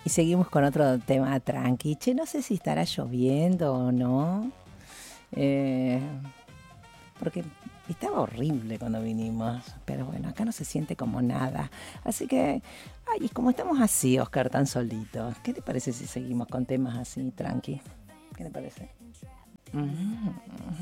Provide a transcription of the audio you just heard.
Y seguimos con otro tema tranqui. Che, no sé si estará lloviendo o no. Eh, Porque estaba horrible cuando vinimos. Pero bueno, acá no se siente como nada. Así que, ay, y como estamos así, Oscar, tan solitos, ¿qué te parece si seguimos con temas así, tranqui? ¿Qué te parece? Mm.